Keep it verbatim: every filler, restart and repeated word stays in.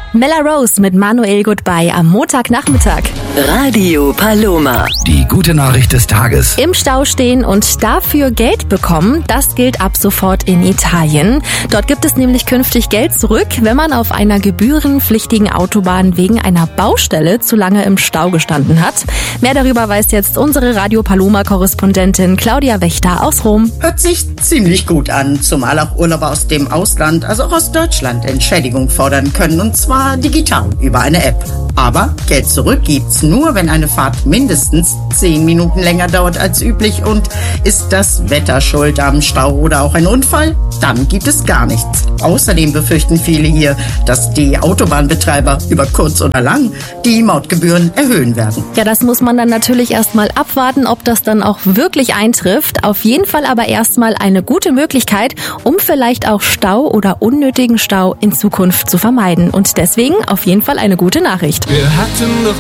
Mella Rose mit Manuel Goodbye am Montagnachmittag. Radio Paloma. Die gute Nachricht des Tages. Im Stau stehen und dafür Geld bekommen, das gilt ab sofort in Italien. Dort gibt es nämlich künftig Geld zurück, wenn man auf einer gebührenpflichtigen Autobahn wegen einer Baustelle zu lange im Stau gestanden hat. Mehr darüber weiß jetzt unsere Radio Paloma-Korrespondentin Claudia Wächter aus Rom. Hört sich ziemlich gut an, zumal auch Urlauber aus dem Ausland, also auch aus Deutschland, Entschädigung fordern können, und zwar digital über eine App. Aber Geld zurück gibt's nur, wenn eine Fahrt mindestens zehn Minuten länger dauert als üblich. Und ist das Wetter schuld am Stau oder auch ein Unfall? Dann gibt es gar nichts. Außerdem befürchten viele hier, dass die Autobahnbetreiber über kurz oder lang die Mautgebühren erhöhen werden. Ja, das muss man dann natürlich erstmal abwarten, ob das dann auch wirklich eintrifft. Auf jeden Fall aber erstmal eine gute Möglichkeit, um vielleicht auch Stau oder unnötigen Stau in Zukunft zu vermeiden. Und deswegen auf jeden Fall eine gute Nachricht. Wir hatten doch